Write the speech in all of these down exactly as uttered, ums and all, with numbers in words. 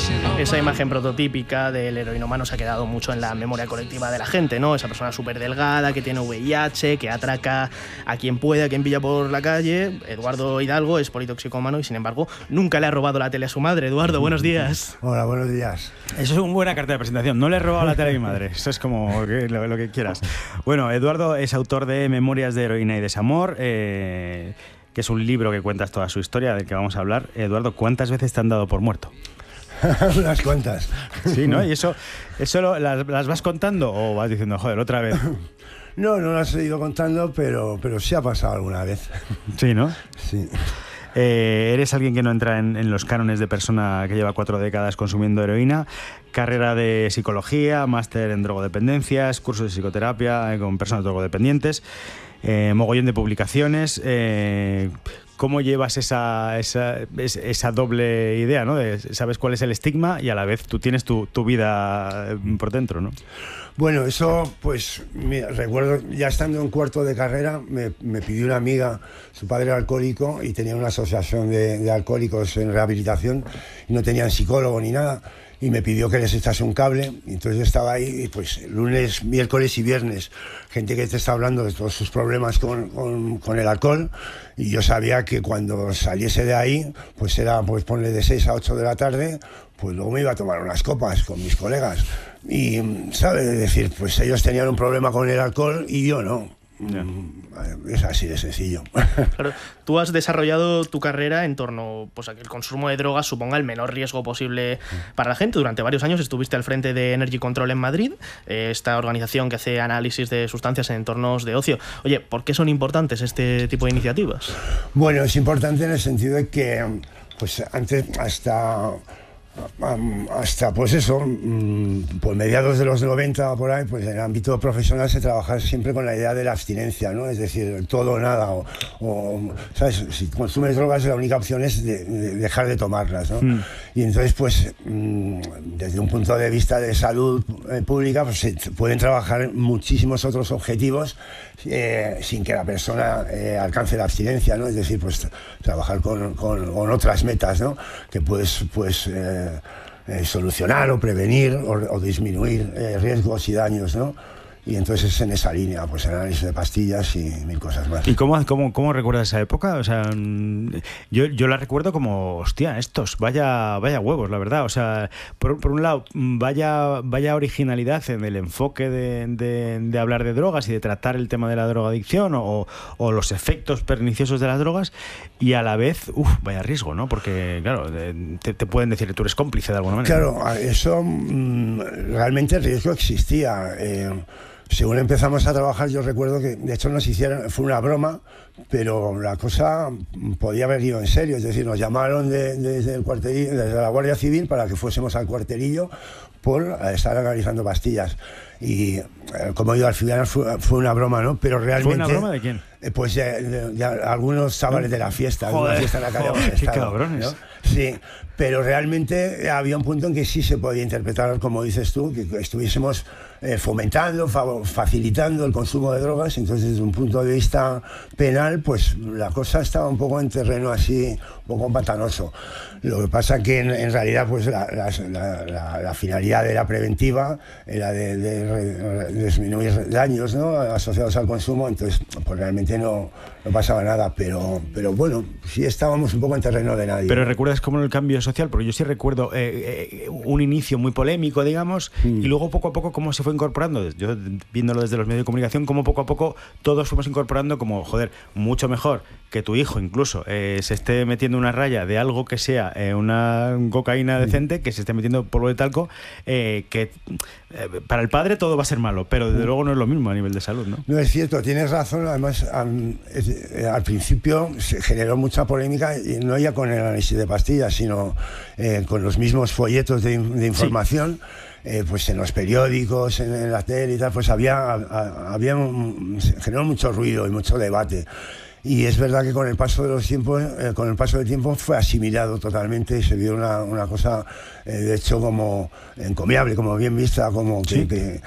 Esa imagen prototípica del heroinómano se ha quedado mucho en la memoria colectiva de la gente, ¿no? Esa persona súper delgada, que tiene V I H, que atraca a quien puede, a quien pilla por la calle. Eduardo Hidalgo es politoxicómano y, sin embargo, nunca le ha robado la tele a su madre. Eduardo, buenos días. Hola, buenos días. Eso es una buena carta de presentación. No le he robado la tele a mi madre. Eso es como que, lo, lo que quieras. Bueno, Eduardo es autor de Memorias de heroína y desamor, eh, que es un libro que cuentas toda su historia, del que vamos a hablar. Eduardo, ¿cuántas veces te han dado por muerto? Unas cuantas. Sí, ¿no? ¿Y eso, eso lo, las, las vas contando o vas diciendo, joder, otra vez? No, no las he ido contando, pero, pero sí ha pasado alguna vez. Sí, ¿no? Sí. Eh, eres alguien que no entra en, en los cánones de persona que lleva cuatro décadas consumiendo heroína. Carrera de psicología, máster en drogodependencias, cursos de psicoterapia eh, con personas drogodependientes, eh, mogollón de publicaciones. Eh, ¿Cómo llevas esa, esa, esa doble idea, ¿no? De, sabes cuál es el estigma y a la vez tú tienes tu, tu vida por dentro, ¿no? Bueno, eso, pues, mira, recuerdo, ya estando en cuarto de carrera, me, me pidió una amiga, su padre era alcohólico y tenía una asociación de, de alcohólicos en rehabilitación y no tenían psicólogo ni nada. Y me pidió que les echase un cable, y entonces yo estaba ahí, y pues lunes, miércoles y viernes, gente que te está hablando de todos sus problemas con, con, con el alcohol, y yo sabía que cuando saliese de ahí, pues era, pues ponle de seis a ocho de la tarde, pues luego me iba a tomar unas copas con mis colegas. Y, ¿sabes? Es decir, pues ellos tenían un problema con el alcohol y yo no. Yeah. Es así de sencillo. Claro, tú has desarrollado tu carrera en torno pues, a que el consumo de drogas suponga el menor riesgo posible para la gente. Durante varios años estuviste al frente de Energy Control en Madrid, eh, esta organización que hace análisis de sustancias en entornos de ocio. Oye, ¿por qué son importantes este tipo de iniciativas? Bueno, es importante en el sentido de que pues antes hasta... hasta pues eso, por mediados de los noventa por ahí, pues en el ámbito profesional se trabajaba siempre con la idea de la abstinencia, ¿no? Es decir, todo o nada, o, o ¿sabes? Si consumes drogas la única opción es de, de dejar de tomarlas, ¿no? Mm. Y entonces pues desde un punto de vista de salud pública pues se pueden trabajar muchísimos otros objetivos eh, sin que la persona eh, alcance la abstinencia, ¿no? Es decir, pues trabajar con, con, con otras metas, ¿no? Que puedes pues eh, Eh, solucionar o prevenir o, o disminuir eh, riesgos y daños, ¿no? Y entonces en esa línea, pues análisis de pastillas y mil cosas más. ¿Y cómo, cómo, cómo recuerdas esa época? O sea, yo, yo la recuerdo como, hostia, estos, vaya, vaya huevos, la verdad. O sea, por, por un lado, vaya, vaya originalidad en el enfoque de, de, de hablar de drogas y de tratar el tema de la drogadicción o, o los efectos perniciosos de las drogas, y a la vez, uff, vaya riesgo, ¿no? Porque, claro, te, te pueden decir que tú eres cómplice de alguna manera. Claro, eso mmm, realmente el riesgo existía. Eh, Según empezamos a trabajar, yo recuerdo que de hecho nos hicieron, fue una broma, pero la cosa podía haber ido en serio. Es decir, nos llamaron de, de, desde el cuartelillo, desde la Guardia Civil para que fuésemos al cuartelillo por estar analizando pastillas. Y eh, como digo, al final fue, fue una broma, ¿no? Pero realmente... ¿Fue una broma de quién? Eh, pues ya, ya, algunos chavales de la fiesta, joder, de la fiesta en la calle. Joder, qué cabrones, ¿no? Sí, pero realmente había un punto en que sí se podía interpretar, como dices tú, que estuviésemos eh, fomentando, fa- facilitando el consumo de drogas. Entonces, desde un punto de vista penal, pues la cosa estaba un poco en terreno así, un poco pantanoso. Lo que pasa que en, en realidad pues la, la, la, la, la finalidad era preventiva, era de, de, de disminuir daños, ¿no? Asociados al consumo. Entonces, pues realmente no, no pasaba nada, pero, pero bueno, sí estábamos un poco en terreno de nadie. Pero ¿recuerdas cómo el cambio social? Porque yo sí recuerdo eh, eh, un inicio muy polémico, digamos, mm. y luego poco a poco cómo se fue incorporando. Yo viéndolo desde los medios de comunicación, cómo poco a poco todos fuimos incorporando como, joder, mucho mejor que tu hijo incluso eh, se esté metiendo una raya de algo que sea eh, una cocaína decente, que se esté metiendo polvo de talco, eh, que eh, para el padre todo va a ser malo, pero desde luego no es lo mismo a nivel de salud, ¿no? No, es cierto, tienes razón. Además, um, es, eh, al principio se generó mucha polémica, y no ya con el análisis de pastillas, sino eh, con los mismos folletos de, de información. Sí. Eh, pues en los periódicos, en, en la tele y tal, pues había, a, había un, se generó mucho ruido y mucho debate. Y es verdad que con el paso de los tiempos, eh, con el paso del tiempo fue asimilado totalmente y se vio una, una cosa, eh, de hecho, como encomiable, como bien vista, como que, ¿sí? que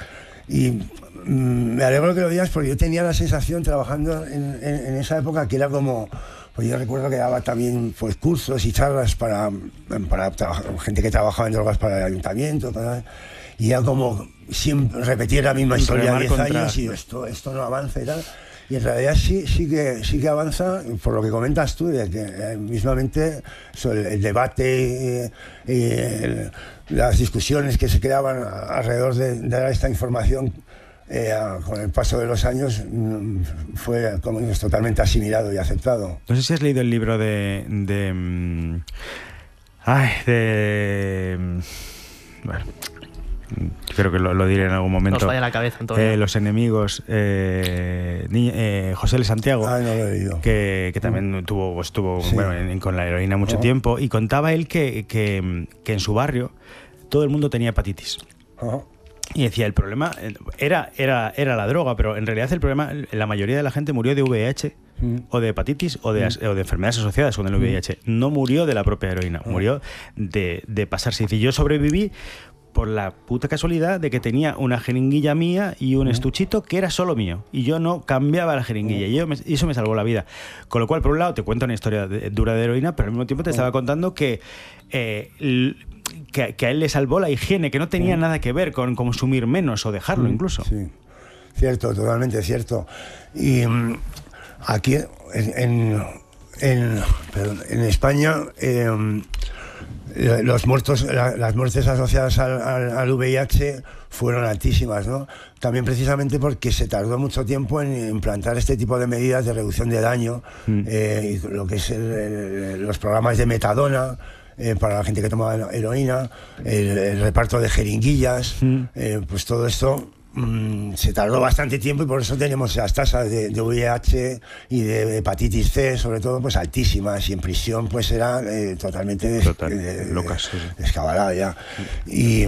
y mm, me alegro que lo digas porque yo tenía la sensación trabajando en, en, en esa época que era como pues yo recuerdo que daba también pues cursos y charlas para, para gente que trabajaba en drogas para el ayuntamiento, para, y ya como siempre repetir la misma historia diez años y esto, esto no avanza y tal. Y en realidad sí, sí, que, sí que avanza, por lo que comentas tú, de que eh, mismamente so, el, el debate y, y el, las discusiones que se creaban alrededor de, de dar esta información eh, a, con el paso de los años mm, fue como es, totalmente asimilado y aceptado. No sé si has leído el libro de... de mm, ay, de... Bueno, creo que lo, lo diré en algún momento. Nos vaya la cabeza, Antonio. Eh, los enemigos, eh, ni, eh, José L. Santiago, ah, no lo he leído. que, que también mm. tuvo, estuvo sí. bueno, en, con la heroína mucho oh. tiempo, y contaba él que, que, que en su barrio todo el mundo tenía hepatitis. Oh. Y decía, el problema era, era, era la droga, pero en realidad el problema, la mayoría de la gente murió de V I H mm. o de hepatitis o de, mm. o de enfermedades asociadas con el V I H. No murió de la propia heroína, oh. murió de, de pasarse. Y yo sobreviví por la puta casualidad de que tenía una jeringuilla mía y un estuchito que era solo mío. Y yo no cambiaba la jeringuilla. Y, yo me, y eso me salvó la vida. Con lo cual, por un lado, te cuento una historia de, dura de heroína, pero al mismo tiempo te estaba contando que, eh, que, que a él le salvó la higiene, que no tenía nada que ver con consumir menos o dejarlo incluso. Sí, cierto, totalmente cierto. Y um, aquí, en, en, en, perdón, en España... Eh, Los muertos, la, las muertes asociadas al, al, al V I H fueron altísimas, ¿no? También precisamente porque se tardó mucho tiempo en implantar este tipo de medidas de reducción de daño, mm. eh, y lo que es el, el, los programas de metadona eh, para la gente que toma heroína, el, el reparto de jeringuillas, mm. eh, pues todo esto mm, se tardó bastante tiempo y por eso tenemos las tasas de, de V I H y de hepatitis C, sobre todo, pues altísimas, y en prisión pues era eh, totalmente des, Total, eh, locas, sí. descabalada ya. Y,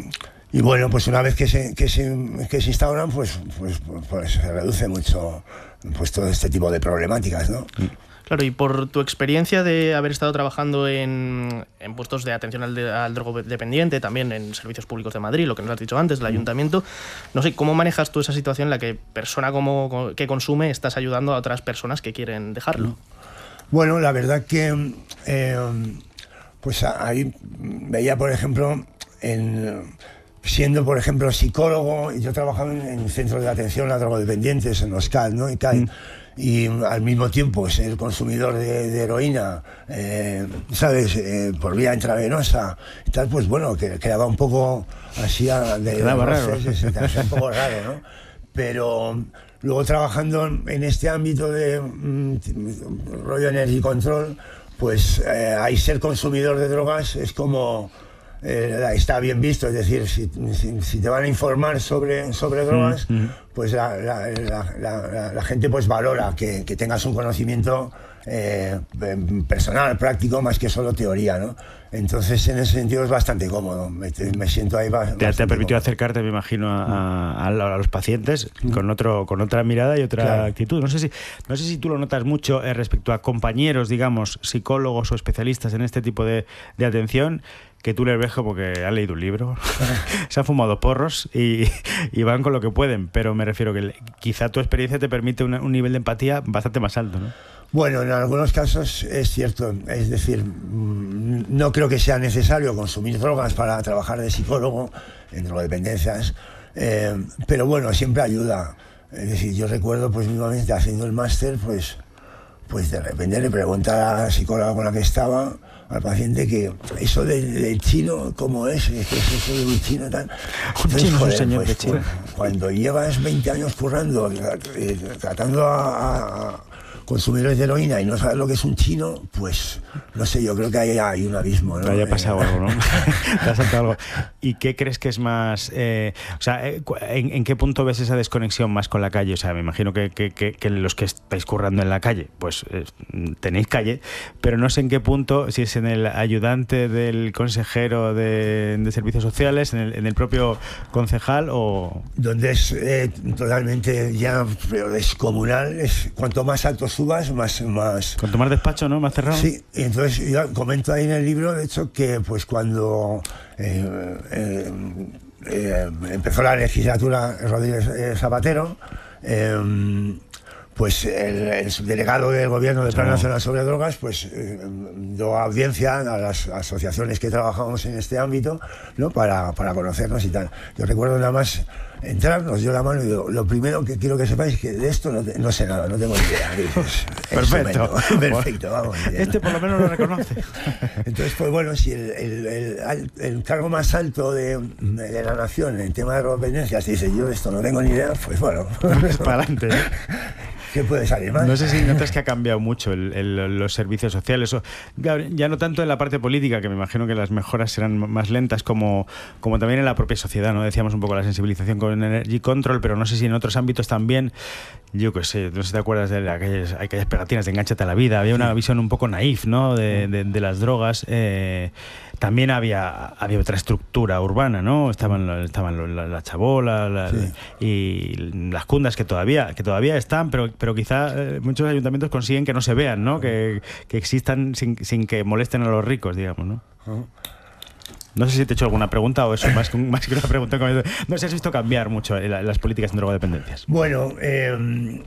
y bueno, pues una vez que se, que se, que se instauran, pues, pues, pues se reduce mucho pues todo este tipo de problemáticas, ¿no? Mm. Claro, y por tu experiencia de haber estado trabajando en, en puestos de atención al, de, al drogodependiente, también en servicios públicos de Madrid, lo que nos has dicho antes, el ayuntamiento, no sé, ¿cómo manejas tú esa situación en la que persona como que consume estás ayudando a otras personas que quieren dejarlo? Bueno, la verdad que eh, pues ahí veía, por ejemplo, en, siendo, por ejemplo, psicólogo, yo trabajaba en, en centros de atención a drogodependientes, en los C A D, ¿no? Y C A D, mm. y al mismo tiempo ser consumidor de, de heroína, eh, ¿sabes? Eh, por vía intravenosa y tal, pues bueno, que quedaba un poco así a, de, quedaba de raro. Se, se, se un poco raro, ¿no? Pero luego trabajando en este ámbito de mm, rollo energy control, pues eh, ahí ser consumidor de drogas es como... Eh, está bien visto, es decir, si, si, si te van a informar sobre, sobre drogas, mm, mm. pues la, la, la, la, la gente pues valora que, que tengas un conocimiento eh, personal, práctico, más que solo teoría, ¿no? Entonces, en ese sentido es bastante cómodo. Me, me siento ahí bastante Te, te ha permitido cómodo. Acercarte, me imagino, a, a, a los pacientes mm. con otro con otra mirada y otra claro. actitud. No sé si no sé si tú lo notas mucho eh, respecto a compañeros, digamos, psicólogos o especialistas en este tipo de, de atención, que tú les ves como que han leído un libro, se han fumado porros y, y van con lo que pueden, pero me refiero que quizá tu experiencia te permite una, un nivel de empatía bastante más alto, ¿no? Bueno, en algunos casos es cierto, es decir, no creo que sea necesario consumir drogas para trabajar de psicólogo en drogodependencias, eh, pero bueno, siempre ayuda. Es decir, yo recuerdo pues mismamente haciendo el máster, pues, pues de repente le pregunté a la psicóloga con la que estaba, al paciente, que eso del, del chino, ¿cómo es? ¿Qué es eso de un chino tan...? Un chino, joder, señor pues, de China. Pues, cuando llevas veinte años currando, eh, tratando a... a consumidores de heroína y no sabes lo que es un chino, pues no sé, yo creo que ahí hay un abismo, ¿no? Te haya pasado algo, ¿no? Te ha saltado algo. ¿Y qué crees que es más...? Eh, o sea, ¿en, ¿en qué punto ves esa desconexión más con la calle? O sea, me imagino que, que, que, que los que estáis currando en la calle, pues eh, tenéis calle, pero no sé en qué punto, si es en el ayudante del consejero de, de servicios sociales, en el, en el propio concejal o... Donde es eh, totalmente ya pero descomunal, es cuanto más alto subas, más, más... Cuanto más despacho, ¿no? Más cerrado. Sí, y entonces yo comento ahí en el libro, de hecho, que pues cuando eh, eh, eh, empezó la legislatura Rodríguez eh, Zapatero, eh, pues el, el subdelegado del Gobierno del Plan no. Nacional sobre Drogas, pues eh, dio audiencia a las asociaciones que trabajamos en este ámbito, ¿no? para, para conocernos y tal. Yo recuerdo nada más entrar, nos dio la mano y digo, lo primero que quiero que sepáis es que de esto no, te, no sé nada, no tengo ni idea. Y dices, perfecto. Perfecto, vamos. Este por lo menos lo reconoce. Entonces, pues bueno, si el, el, el, el cargo más alto de, de la nación en tema de drogodependencias dice, yo de esto no tengo ni idea, pues bueno. Pues para adelante. ¿Qué puede salir mal? No sé si notas que ha cambiado mucho el, el, los servicios sociales, o, ya no tanto en la parte política, que me imagino que las mejoras serán más lentas, como, como también en la propia sociedad, ¿no? Decíamos un poco la sensibilización con Energy Control, pero no sé si en otros ámbitos también, yo qué sé, no sé si te acuerdas de aquellas, aquellas pegatinas de Engánchate a la vida, había una sí. visión un poco naif, ¿no? de, de, de las drogas. Eh, también había, había otra estructura urbana, ¿no? Estaban, estaban la, la chabola la, sí. y las cundas que todavía, que todavía están, pero, pero quizá eh, muchos ayuntamientos consiguen que no se vean, ¿no? Que, que existan sin, sin que molesten a los ricos, digamos, ¿no? Uh-huh. No sé si te he hecho alguna pregunta o eso, más que, más que una pregunta. No sé si has visto cambiar mucho las políticas en drogodependencias. Bueno, eh...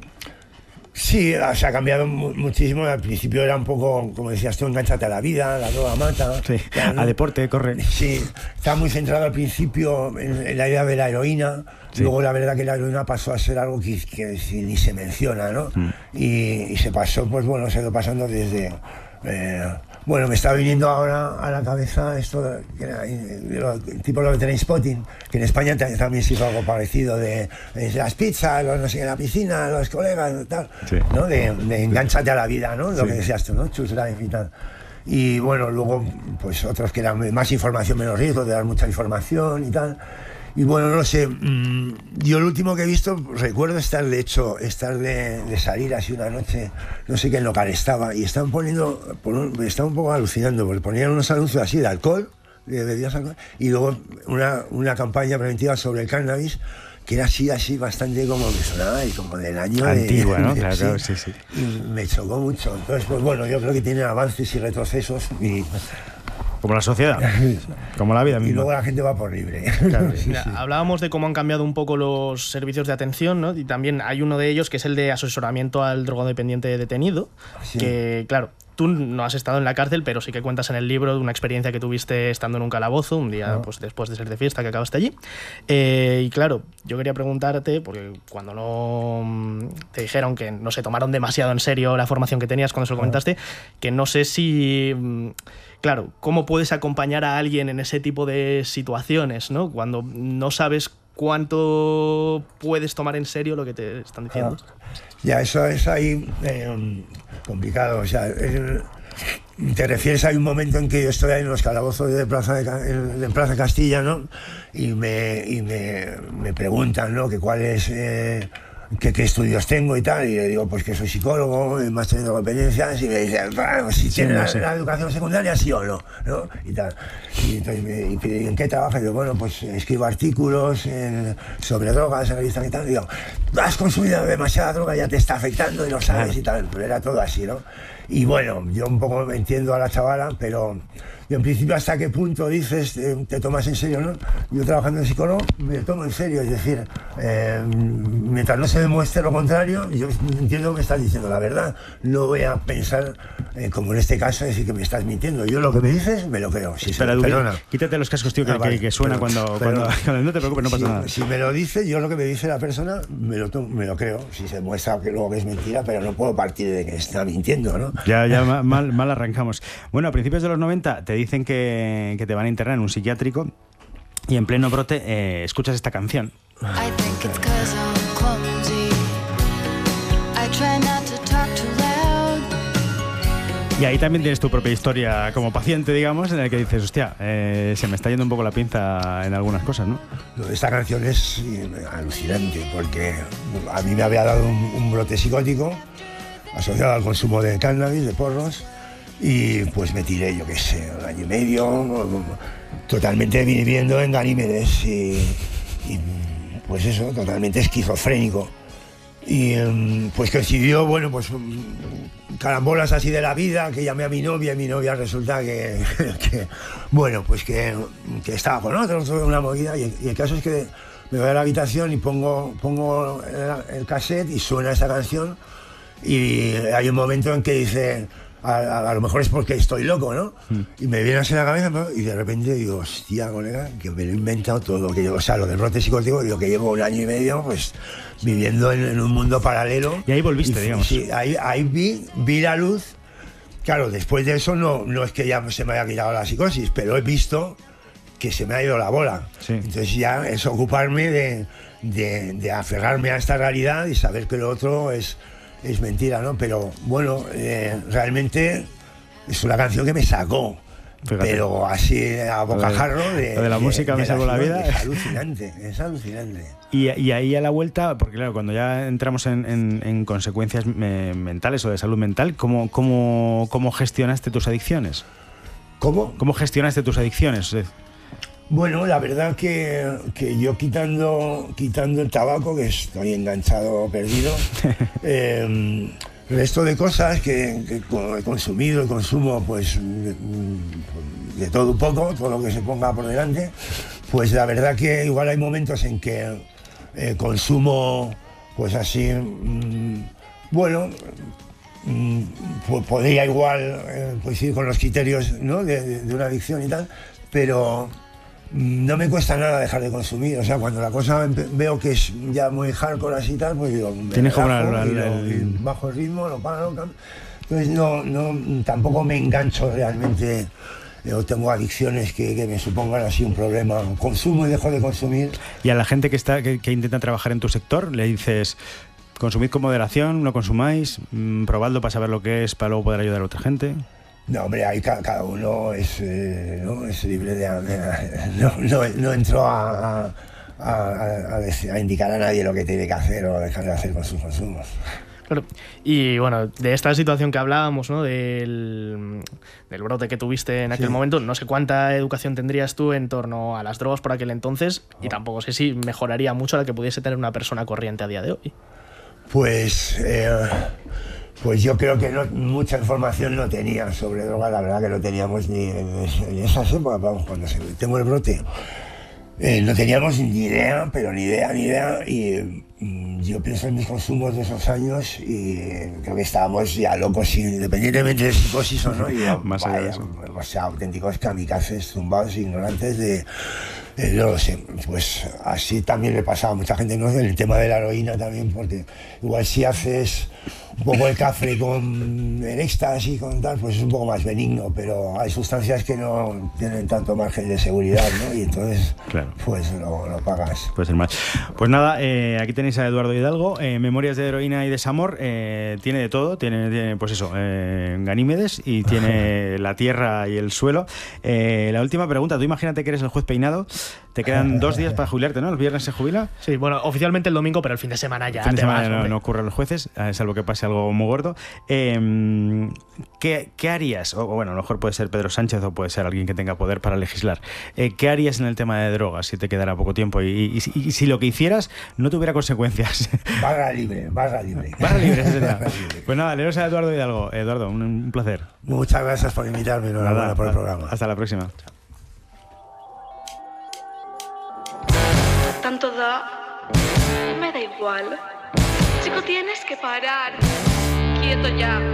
sí, se ha cambiado muchísimo. Al principio era un poco, como decías tú, engánchate a la vida, la droga mata. Sí, ya, ¿no? A deporte, corre. Sí, estaba muy centrado al principio en, en la idea de la heroína. Sí. Luego la verdad que la heroína pasó a ser algo que, que ni se menciona, ¿no? Mm. Y, y se pasó, pues bueno, se ha ido pasando desde... Eh, bueno, me está viniendo ahora a la cabeza esto, que era, tipo lo de Trainspotting, que en España también se hizo algo parecido, de, de las pizzas, los no sé, en la piscina, los colegas, tal, sí. ¿no? De, de engánchate a la vida, ¿no? Lo sí. que decías tú, ¿no? Choose life y tal. Y bueno, luego, pues otros que eran más información, menos riesgo, de dar mucha información y tal. Y bueno, no sé, mmm, yo lo último que he visto, recuerdo estar de hecho, estar de, de salir así una noche, no sé qué local estaba, y estaban poniendo, me estaba un poco alucinando, porque ponían unos anuncios así de alcohol, de bebidas alcohol, y luego una, una campaña preventiva sobre el cannabis, que era así, así, bastante como me sonaba, y como del año antigua, de, ¿no? de, Claro, sí, claro, sí, sí. Y me chocó mucho. Entonces, pues bueno, yo creo que tienen avances y retrocesos, y... Como la sociedad, como la vida misma. Y luego la gente va por libre. Claro, sí, sí. Hablábamos de cómo han cambiado un poco los servicios de atención, ¿no? Y también hay uno de ellos que es el de asesoramiento al drogodependiente detenido, sí. que, claro, tú no has estado en la cárcel, pero sí que cuentas en el libro de una experiencia que tuviste estando en un calabozo, un día, no. pues después de ser de fiesta, que acabaste allí. Eh, y claro, yo quería preguntarte, porque cuando no te dijeron que no se tomaron demasiado en serio la formación que tenías cuando se lo comentaste, que no sé si... Claro, ¿cómo puedes acompañar a alguien en ese tipo de situaciones, ¿no? Cuando no sabes cuánto puedes tomar en serio lo que te están diciendo. Ah, ya, eso es ahí eh, complicado. O sea, el, te refieres a un momento en que yo estoy ahí en los calabozos de Plaza, de, de Plaza Castilla, ¿no? Y me, y me, me preguntan, ¿no? Que cuál es... Eh, ¿Qué, ¿Qué estudios tengo y tal? Y le digo, pues que soy psicólogo, máster en drogodependencias, y me dice, bueno, si sí, tiene no la, sé. la educación secundaria, sí o no, ¿no? Y tal. Y entonces me y, ¿en qué trabajas? Y digo, bueno, pues escribo artículos en, sobre drogas, en revistas y tal. Y digo, has consumido demasiada droga, ya te está afectando y lo sabes y tal. Pero era todo así, ¿no? Y bueno, yo un poco entiendo a la chavala, pero... Y en principio, ¿hasta qué punto dices, te, te tomas en serio, no? Yo trabajando de psicólogo me tomo en serio, es decir, eh, mientras no se demuestre lo contrario, yo entiendo que me estás diciendo la verdad. No voy a pensar, eh, como en este caso, decir que me estás mintiendo. Yo lo que me dices, me lo creo. Si Espera, se, perdona. Quítate los cascos, tío, que, ah, vale, que, que suena pero, cuando, pero, cuando, cuando... No te preocupes, no pasa si, nada. Si me lo dice, yo lo que me dice la persona, me lo, me lo creo. Si se demuestra que luego que es mentira, pero no puedo partir de que está mintiendo, ¿no? Ya, ya mal, mal arrancamos. Bueno, a principios de los noventa te dicen que, que te van a internar en un psiquiátrico y en pleno brote eh, escuchas esta canción. Y ahí también tienes tu propia historia como paciente, digamos, en el que dices, hostia, eh, se me está yendo un poco la pinza en algunas cosas, ¿no? Esta canción es alucinante porque a mí me había dado un, un brote psicótico asociado al consumo de cannabis, de porros, y pues me tiré, yo qué sé, un año y medio, totalmente viviendo en Ganímedes y, y pues eso, totalmente esquizofrénico. Y pues coincidió, bueno, pues carambolas así de la vida, que llamé a mi novia y mi novia resulta que, que bueno, pues que, que estaba con otro, una movida, y, y el caso es que me voy a la habitación y pongo, pongo el, el cassette y suena esa canción y hay un momento en que dice, a, a, a lo mejor es porque estoy loco, ¿no? Mm. Y me viene así a la cabeza, ¿no? Y de repente digo, hostia, colega, que me lo he inventado todo, que yo, o sea, lo del brote psicótico, digo que llevo un año y medio, pues, viviendo en, en un mundo paralelo. Y ahí volviste, y, digamos. Sí, ahí, ahí vi, vi la luz. Claro, después de eso no, no es que ya se me haya quitado la psicosis, pero he visto que se me ha ido la bola. Sí. Entonces ya es ocuparme de, de, de aferrarme a esta realidad y saber que lo otro es, es mentira, ¿no? Pero bueno, eh, realmente es una canción que me sacó. Fíjate. Pero así a bocajarro de, de, de la música de, me salvó la vida. Es alucinante, es alucinante. Y, y ahí a la vuelta, porque claro, cuando ya entramos en, en, en consecuencias me, mentales o de salud mental, ¿cómo, cómo, cómo gestionaste tus adicciones? ¿Cómo? ¿Cómo gestionaste tus adicciones? Bueno, la verdad que, que yo quitando, quitando el tabaco, que estoy enganchado, perdido, eh, el resto de cosas que, que he consumido y consumo, pues de, de todo un poco, todo lo que se ponga por delante, pues la verdad que igual hay momentos en que eh, consumo, pues así, mmm, bueno, mmm, pues podría igual eh, pues ir con los criterios, ¿no? de, de, de una adicción y tal, pero no me cuesta nada dejar de consumir. O sea, cuando la cosa veo que es ya muy hardcore así y tal, pues digo, me tienes como relajo, el, y lo, el... y bajo el ritmo, lo paro, lo cambio. Entonces no, no, tampoco me engancho realmente, o tengo adicciones que, que me supongan así un problema. Consumo y dejo de consumir. Y a la gente que está que, que intenta trabajar en tu sector, le dices, consumid con moderación, no consumáis, mmm, probadlo para saber lo que es, para luego poder ayudar a otra gente. No, hombre, ahí cada, cada uno es, eh, ¿no? es libre de... de no, no, no entro a, a, a, a, decir, a indicar a nadie lo que tiene que hacer o dejar de hacer con sus consumos. Claro. Y bueno, de esta situación que hablábamos, ¿no? Del, del brote que tuviste en aquel sí. momento, no sé cuánta educación tendrías tú en torno a las drogas por aquel entonces, oh. y tampoco sé si mejoraría mucho la que pudiese tener una persona corriente a día de hoy. Pues... Eh, Pues yo creo que no, mucha información no tenía sobre drogas, la verdad que no teníamos ni en, en esas épocas, vamos, cuando se, tengo el brote, eh, no teníamos ni idea, pero ni idea, ni idea, y mm, yo pienso en mis consumos de esos años y creo que estábamos ya locos, independientemente de psicosis o no, y más allá de eso. O sea, auténticos kamikazes, zumbados, ignorantes de... Eh, no lo sé, pues así también le pasaba a mucha gente, ¿no? En el tema de la heroína también, porque igual si haces un poco el cafre con el éxtasis, con tal, pues es un poco más benigno, pero hay sustancias que no tienen tanto margen de seguridad, ¿no? Y entonces, claro, pues lo, lo pagas. Puede ser mal. Pues nada, eh, aquí tenéis a Eduardo Hidalgo, eh, Memorias de heroína y desamor, eh, tiene de todo, tiene, tiene pues eso, eh, Ganímedes y tiene la tierra y el suelo. Eh, la última pregunta, tú imagínate que eres el juez peinado, te quedan dos días para jubilarte, ¿no? ¿El viernes se jubila? Sí, bueno, oficialmente el domingo, pero el fin de semana ya. El fin de te semana vas, no, no ocurre a los jueces, salvo que pase algo muy gordo. Eh, ¿qué, ¿Qué harías? O bueno, a lo mejor puede ser Pedro Sánchez o puede ser alguien que tenga poder para legislar. Eh, ¿Qué harías en el tema de drogas si te quedara poco tiempo? Y, y, y, y si lo que hicieras no tuviera consecuencias. Barra libre, barra libre. Barra libre, ese sería. Pues nada, leeros a Eduardo Hidalgo. Eduardo, un, un placer. Muchas gracias por invitarme, enhorabuena por el programa. Hasta la próxima. Tanto da, me da igual. Chico, tienes que parar. Quieto ya.